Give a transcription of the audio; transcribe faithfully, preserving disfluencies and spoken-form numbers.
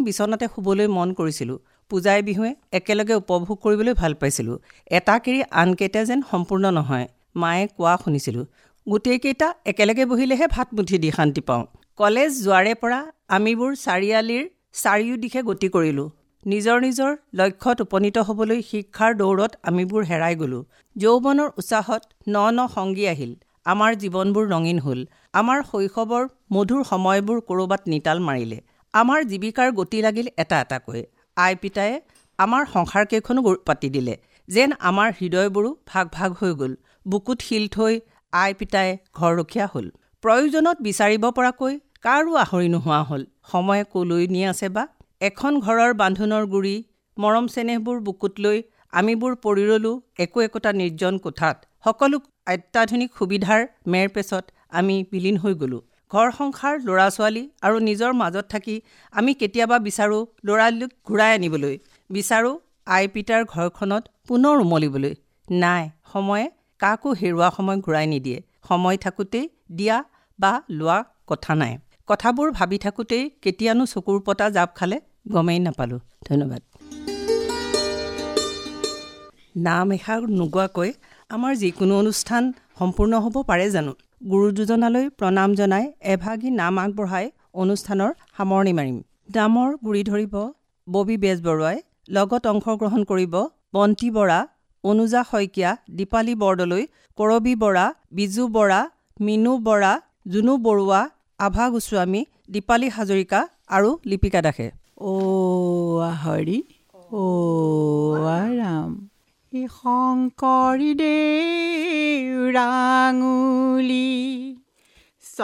বিচনাতে শুবলৈ মন কৰিছিলোঁ। পূজাই বিহুৱে একেলগে উপভোগ কৰিবলৈ ভাল পাইছিলোঁ। এটা কেৰি আনকেইটা যেন সম্পূৰ্ণ নহয়। মায়ে কোৱা শুনিছিলোঁ, গোটেইকেইটা একেলগে বহিলেহে ভাত মুঠি দি শান্তি পাওঁ। কলেজ যোৱাৰে পৰা আমিবোৰ চাৰিআলিৰ চাৰিওদিশে গতি কৰিলোঁ। নিজৰ নিজৰ লক্ষ্যত উপনীত হ'বলৈ শিক্ষাৰ দৌৰত আমিবোৰ হেৰাই গ'লোঁ। যৌৱনৰ উৎসাহত ন ন সংগী আহিল। আমাৰ জীৱনবোৰ ৰঙীন হ'ল। আমাৰ শৈশৱৰ মধুৰ সময়বোৰ ক'ৰবাত নিতাল মাৰিলে। আমাৰ জীৱিকাৰ গতি লাগিল এটা এটাকৈ। আই পিতায়ে আমাৰ সংসাৰকেইখনো পাতি দিলে। যেন আমাৰ হৃদয়বোৰো ভাগ ভাগ হৈ গ'ল। বুকুত শিল থৈ আই পিতায়ে ঘৰৰখীয়া হ'ল। প্ৰয়োজনত বিচাৰিব পৰাকৈ কাৰো আহৰি নোহোৱা হ'ল। সময়ে কলৈ নি আছে বা? এখন ঘৰৰ বান্ধোনৰ গুৰি মৰম চেনেহবোৰ বুকুত লৈ আমিবোৰ পৰি ৰলোঁ একো একোটা নিৰ্জন কোঠাত। সকলো অত্যাধুনিক সুবিধাৰ মেৰ পেচত আমি বিলীন হৈ গ'লোঁ। ঘৰ সংসাৰ ল'ৰা ছোৱালী আৰু নিজৰ মাজত থাকি আমি কেতিয়াবা বিচাৰোঁ ল'ৰালিক ঘূৰাই আনিবলৈ, বিচাৰোঁ আই পিতাৰ ঘৰখনত পুনৰ উমলিবলৈ। নাই, সময়ে কাকো হেৰুৱা সময় ঘূৰাই নিদিয়ে। সময় থাকোঁতেই দিয়া বা লোৱা কথা নাই। কথাবোৰ ভাবি থাকোঁতেই কেতিয়ানো চকুৰ পতা জাপ খালে গমেই নাপালোঁ। ধন্যবাদ। নাম এষাৰ নোগোৱাকৈ আমাৰ যিকোনো অনুষ্ঠান সম্পূৰ্ণ হ'ব পাৰে জানো? গুৰু দুজনালৈ প্ৰণাম জনাই এভাগী নাম আগবঢ়াই অনুষ্ঠানৰ সামৰণি মাৰিম। নামৰ গুৰি ধৰিব ববী বেজবৰুৱাই, লগত অংশগ্ৰহণ কৰিব বন্তি বৰা, অনুজা শইকীয়া, দীপালী বৰদলৈ, কৰবী বৰা, বিজু বৰা, মিনু বৰা, জুনু বৰুৱা, আভা গোস্বামী, দীপালী হাজৰিকা আৰু লিপিকা দাসে। অ হৰি অ ৰাম শংকৰী দেউৰাঙুলি